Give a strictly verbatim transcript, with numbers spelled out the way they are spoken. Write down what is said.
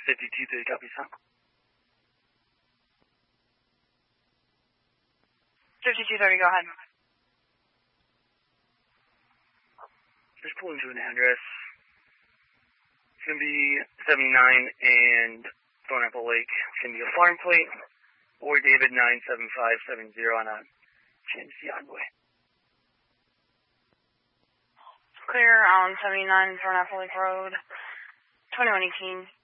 fifty-two thirty, copy, son. fifty-two thirty, go ahead. Just pulling to an address. It's going to be seventy-nine and Thornapple Lake. It's going to be a farm plate. Or David nine seven five seven zero on a Genesee Envoy. Clear on seventy-nine Thornapple Lake Road, twenty-one eighteen.